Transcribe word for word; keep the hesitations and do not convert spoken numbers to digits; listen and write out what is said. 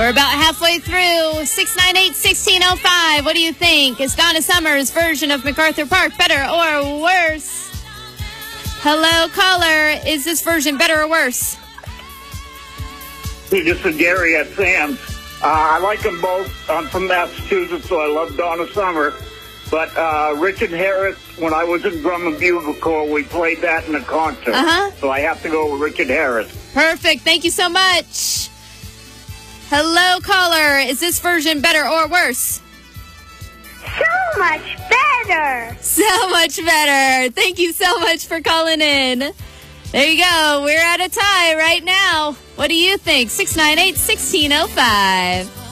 We're about halfway through. six nine eight, one six zero five. What do you think? Is Donna Summer's version of MacArthur Park better or worse? Hello, caller. Is this version better or worse? This is Gary at Sam's. Uh, I like them both. I'm from Massachusetts, so I love Donna Summer. But uh, Richard Harris, when I was in Drum and Bugle Corps, we played that in a concert. Uh-huh. So I have to go with Richard Harris. Perfect. Thank you so much. Hello, caller. Is this version better or worse? So much better. So much better. Thank you so much for calling in. There you go. We're at a tie right now. What do you think? six nine eight, one six zero five.